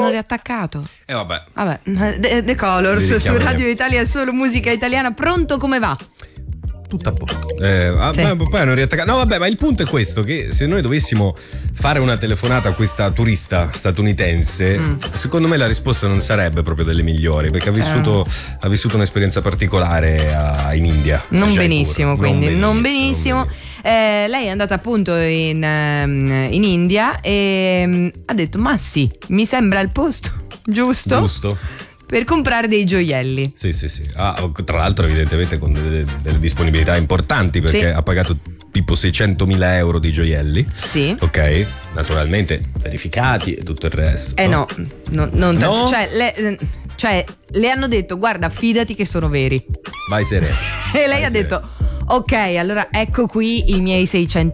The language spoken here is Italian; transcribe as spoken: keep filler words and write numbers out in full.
l'hanno riattaccato. E eh, vabbè. Vabbè, The, The Colors su Radio Italia, solo musica italiana. Pronto, come va? Tutto a posto. Eh, sì. ah, poi hanno riattaccato. No, vabbè, ma il punto è questo: che se noi dovessimo fare una telefonata a questa turista statunitense, mm. secondo me la risposta non sarebbe proprio delle migliori, perché ha vissuto, eh. ha vissuto un'esperienza particolare a, in India. Non benissimo, quindi non benissimo. Non benissimo. Non benissimo. Eh, lei è andata appunto in, um, in India e um, ha detto: ma sì, mi sembra il posto giusto. Giusto. Per comprare dei gioielli. Sì, sì, sì. Ah, tra l'altro, evidentemente con delle, delle disponibilità importanti, perché sì. ha pagato tipo seicentomila euro di gioielli. Sì. Ok. Naturalmente verificati e tutto il resto. Eh no, no, non no? T- cioè, le, cioè le hanno detto: guarda, fidati che sono veri. Vai sereno. E lei Vai ha sereno. detto: ok, allora ecco qui i miei seicento